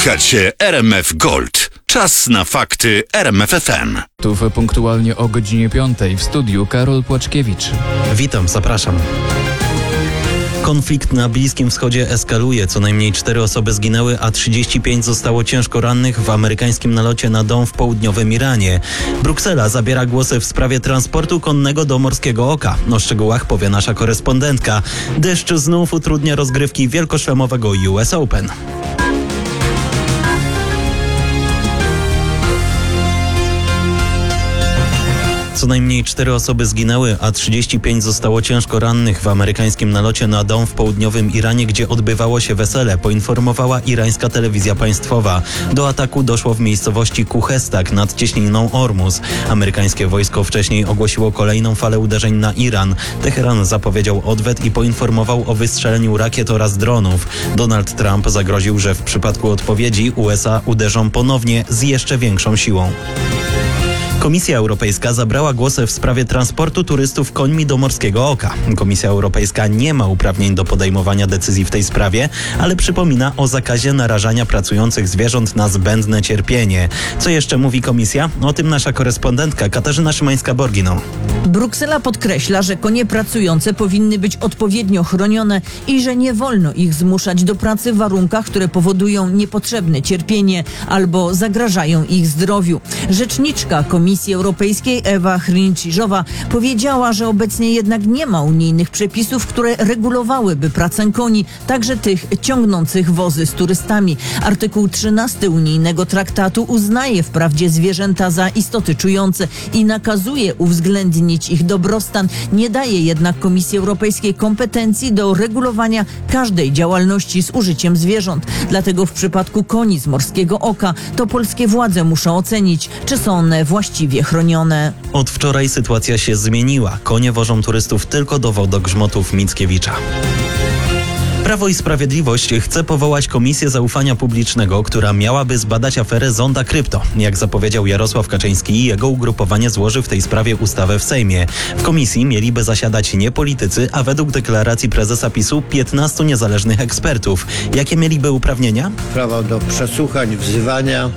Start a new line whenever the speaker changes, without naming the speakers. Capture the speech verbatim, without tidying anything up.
Słuchacie R M F Gold. Czas na fakty R M F F M.
Tu punktualnie o godzinie piątej w studiu Karol Płaczkiewicz.
Witam, zapraszam. Konflikt na Bliskim Wschodzie eskaluje. Co najmniej cztery osoby zginęły, a trzydzieści pięć zostało ciężko rannych w amerykańskim nalocie na dom w południowym Iranie. Bruksela zabiera głosy w sprawie transportu konnego do Morskiego Oka. O szczegółach powie nasza korespondentka. Deszcz znów utrudnia rozgrywki wielkoszlemowego U S Open. Co najmniej cztery osoby zginęły, a trzydzieści pięć zostało ciężko rannych w amerykańskim nalocie na dom w południowym Iranie, gdzie odbywało się wesele, poinformowała irańska telewizja państwowa. Do ataku doszło w miejscowości Kuhestak nad cieśniną Ormus. Amerykańskie wojsko wcześniej ogłosiło kolejną falę uderzeń na Iran. Teheran zapowiedział odwet i poinformował o wystrzeleniu rakiet oraz dronów. Donald Trump zagroził, że w przypadku odpowiedzi U S A uderzą ponownie z jeszcze większą siłą. Komisja Europejska zabrała głos w sprawie transportu turystów końmi do Morskiego Oka. Komisja Europejska nie ma uprawnień do podejmowania decyzji w tej sprawie, ale przypomina o zakazie narażania pracujących zwierząt na zbędne cierpienie. Co jeszcze mówi komisja? O tym nasza korespondentka Katarzyna Szymańska-Borgino.
Bruksela podkreśla, że konie pracujące powinny być odpowiednio chronione i że nie wolno ich zmuszać do pracy w warunkach, które powodują niepotrzebne cierpienie albo zagrażają ich zdrowiu. Rzeczniczka Komisji Europejskiej Ewa Hrynčižová powiedziała, że obecnie jednak nie ma unijnych przepisów, które regulowałyby pracę koni, także tych ciągnących wozy z turystami. Artykuł trzynasty unijnego traktatu uznaje wprawdzie zwierzęta za istoty czujące i nakazuje uwzględnić ich dobrostan, nie daje jednak Komisji Europejskiej kompetencji do regulowania każdej działalności z użyciem zwierząt. Dlatego w przypadku koni z Morskiego Oka to polskie władze muszą ocenić, czy są one właściwie chronione.
Od wczoraj sytuacja się zmieniła. Konie wożą turystów tylko do wodogrzmotów Mickiewicza. Prawo i Sprawiedliwość chce powołać Komisję Zaufania Publicznego, która miałaby zbadać aferę Zonda Krypto. Jak zapowiedział Jarosław Kaczyński, jego ugrupowanie złoży w tej sprawie ustawę w Sejmie. W komisji mieliby zasiadać nie politycy, a według deklaracji prezesa PiSu piętnastu niezależnych ekspertów. Jakie mieliby uprawnienia?
Prawo do przesłuchań, wzywania